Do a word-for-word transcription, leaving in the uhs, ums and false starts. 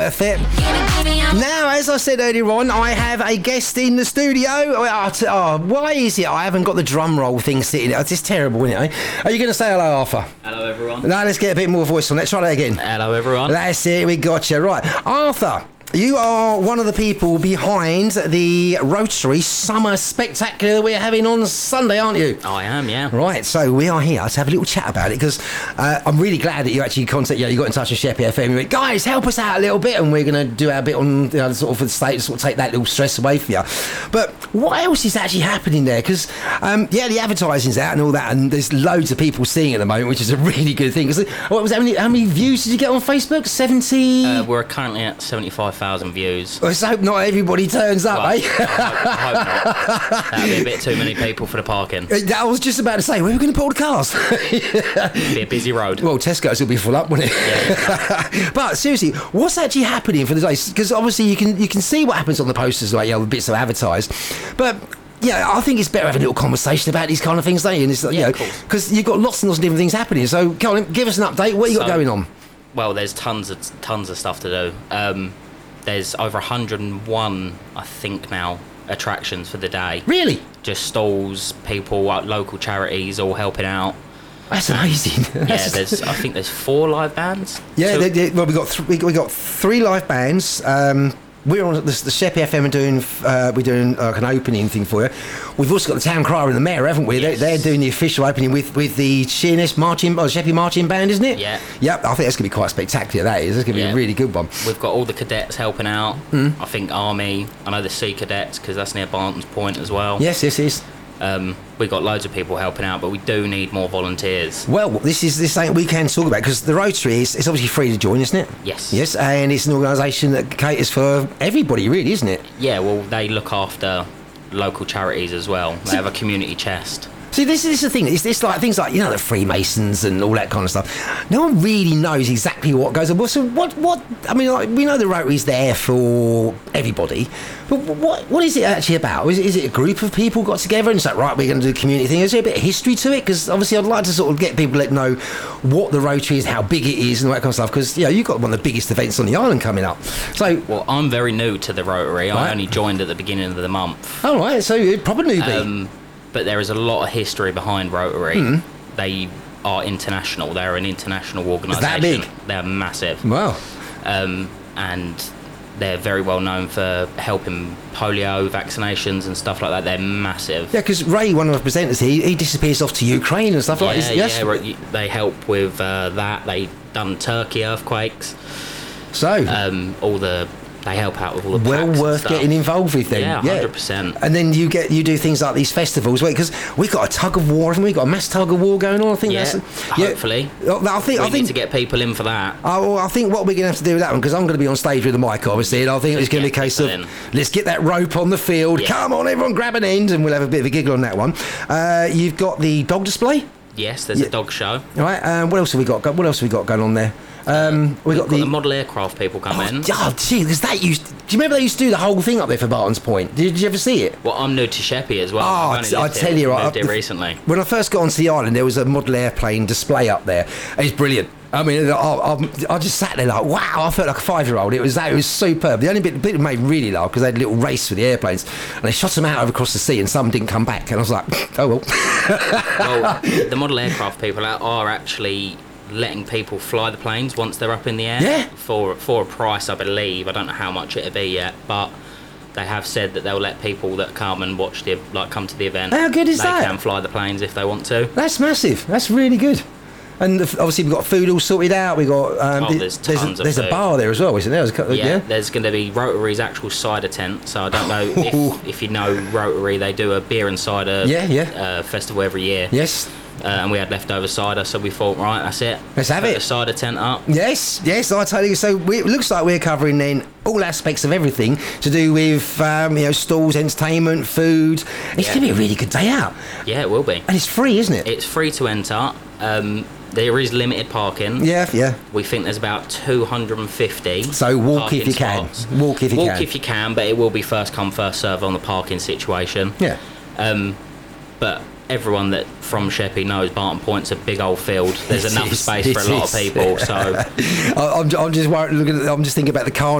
fit. Now, as I said earlier on, I have a guest in the studio. Oh, t- oh, why is it I haven't got the drum roll thing sitting there? It's just terrible, isn't it? Eh? Are you going to say hello, Arthur? Hello, everyone. Now, let's get a bit more voice on. Let's try that again. Hello, everyone. That's it. We got you. Right. Arthur. You are one of the people behind the Rotary Summer Spectacular that we're having on Sunday, aren't you? I am, yeah. Right, so we are here to have a little chat about it because uh, I'm really glad that you actually contact, you, know, you got in touch with Sheppey F M. You went, guys, help us out a little bit, and we're going to do our bit on, you know, sort of the state to sort of take that little stress away for you. But what else is actually happening there? Because um, yeah, the advertising's out and all that, and there's loads of people seeing it at the moment, which is a really good thing. Because what was that? How many, how many views did you get on Facebook? seventy. Uh, we're currently at seventy-five thousand views. Let's hope not everybody turns up, well, eh? I hope, I hope not. That'd be a bit too many people for the parking. I was just about to say, where are we going to put all the cars? It'd be a busy road. Well, Tesco's will be full up, won't it? Yeah. But seriously, what's actually happening for the day? Because obviously you can you can see what happens on the posters, like, you know, the bits that are advertised. But yeah, I think it's better having a little conversation about these kind of things, don't you? And it's like, yeah, you know, because you've got lots and lots of different things happening. So, come on, give us an update. What you got So, going on? Well, there's tons of tons of stuff to do. Um, there's over one hundred and one, I think now, attractions for the day. Really? Just stalls, people, uh, local charities, all helping out. That's amazing. Yeah, there's. I think there's four live bands. Yeah, Two- they, they, well, we got th- we got we got three live bands. Um, we're on the, the Sheppey F M are doing uh, we're doing like an opening thing for you. We've also got the town crier and the mayor, haven't we? Yes. They're, they're doing the official opening with, with the Sheerness marching, or Sheppey marching band, isn't it? Yeah. Yep. I think that's gonna be quite spectacular. That is. That's gonna be Yeah. a really good one. We've got all the cadets helping out. Mm. I think Army. I know the Sea Cadets because that's near Barton's Point as well. Yes, yes, yes. Um, we got loads of people helping out, but we do need more volunteers. Well, this is this thing we can talk about because the Rotary is it's obviously free to join, isn't it? Yes. Yes, and it's an organisation that caters for everybody, really, isn't it? Yeah, well, they look after local charities as well. They have a community chest. See, this is the thing. It's, it's like things like, you know, the Freemasons and all that kind of stuff. No one really knows exactly what goes on. Well, so what? What? I mean, like, we know the Rotary's there for everybody, but what? What is it actually about? Is it, is it a group of people got together and it's like, right, we're going to do a community thing? Is there a bit of history to it? Because obviously, I'd like to sort of get people to know what the Rotary is, how big it is, and all that kind of stuff. Because you know, you've got one of the biggest events on the island coming up. So, Well, I'm very new to the Rotary. Right. I only joined at the beginning of the month. all right, so you're probably newbie. Um, but there is a lot of history behind Rotary. Mm. They are international. They're an international organisation. that big? They're massive. Wow. Um, and they're very well known for helping polio vaccinations and stuff like that. They're massive. Yeah, because Ray, one of the presenters, he, he disappears off to Ukraine and stuff like Yeah, that. Yes? yeah, right, you- they help with uh, that. They done Turkey earthquakes. So, Um, all the they help out with all the well plaques and worth stuff. getting involved with them. Yeah, one hundred percent. And then you get you do things like these festivals, because we've got a tug of war, haven't we? We've got a mass tug of war going on. I think Yeah, that's hopefully. Yeah, I think We I need think to get people in for that. Oh, well, I think what we're going to have to do with that one, because I'm going to be on stage with the mic, obviously, and I think it's going to be a Yeah, case of people in. let's get that rope on the field. Yeah. Come on, everyone, grab an end, and we'll have a bit of a giggle on that one. Uh, you've got the dog display, Yes, there's Yeah. a dog show. all right? Um, what else have we got? What else have we got going on there? Um, we We've got, got the. the model aircraft people come Oh, in. oh, gee, because that used. Do you remember they used to do the whole thing up there for Barton's Point? Did, did you ever see it? Well, I'm new to Sheppey as well. Oh, I've I only t- I lived tell here, you, right, moved here I- recently. When I first got onto the island, there was a model airplane display up there. It's brilliant. I mean, I, I, I just sat there like, wow, I felt like a five-year-old. It was it was superb. The only bit, bit that made me really laugh because they had a little race for the airplanes, and they shot them out over across the sea, and some didn't come back. And I was like, oh well. Well, the model aircraft people are- are actually letting people fly the planes once they're up in the air. Yeah. For for a price, I believe. I don't know how much it'll be yet, but they have said that they'll let people that come and watch the like come to the event. How good is they that? They can fly the planes if they want to. That's massive. That's really good. And the, obviously we've got food all sorted out. We got um, Oh, there's there's, tons a, of there's a food. bar there as well, isn't there? There's a couple- Yeah, yeah. there's going to be Rotary's actual cider tent. So I don't know if, if you know Rotary, they do a beer and cider Yeah, yeah. Uh, festival every year. Yes. Uh, and we had leftover cider, so we thought, right, that's it. Let's have Put it. the cider tent up. Yes, yes, I tell you. So we, it looks like we're covering then all aspects of everything to do with um, you know, stalls, entertainment, food. It's Yeah. going to be a really good day out, Yeah, it will be. and it's free, isn't it? It's free to enter. Um, there is limited parking. Yeah, yeah. We think there's about two hundred fifty. So walk parking if you can. spots. Walk if you Walk can. if you can, but it will be first come, first serve on the parking situation. Yeah. Um, but everyone that from Sheppey knows Barton Point's a big old field. There's It enough is, space for a it lot of is. people. So I, I'm, I'm just worried, looking at, I'm just thinking about the car